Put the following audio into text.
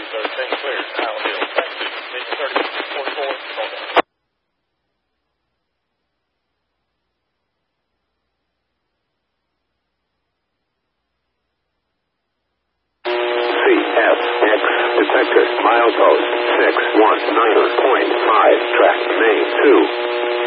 213 cleared. Kyle Hill, taxi, Vision 3044, over. CSX detector, milepost 619.5, track main 2.